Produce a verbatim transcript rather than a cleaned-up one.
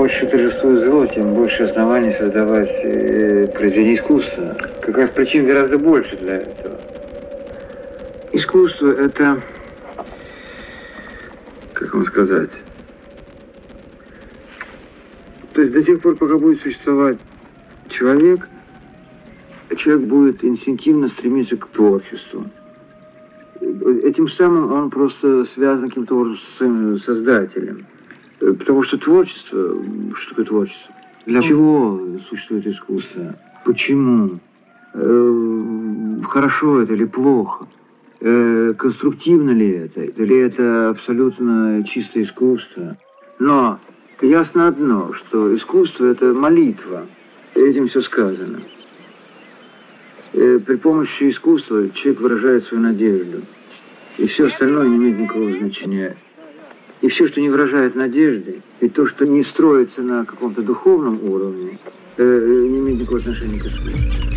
больше торжествует зло, тем больше оснований создавать э, произведения искусства. Как раз причин гораздо больше для этого. Искусство – это, как вам сказать, то есть до тех пор, пока будет существовать человек, человек будет инстинктивно стремиться к творчеству. Этим самым он просто связан каким-то образом с своим создателем. Потому что творчество, что такое творчество? Для чего существует искусство? Почему? Э, хорошо это или плохо? Э, конструктивно ли это? Или это абсолютно чистое искусство? Но ясно одно, что искусство – это молитва. Этим все сказано. Э, при помощи искусства человек выражает свою надежду. И все остальное не имеет никакого значения. И все, что не выражает надежды, и то, что не строится на каком-то духовном уровне, э, не имеет никакого отношения к искусству.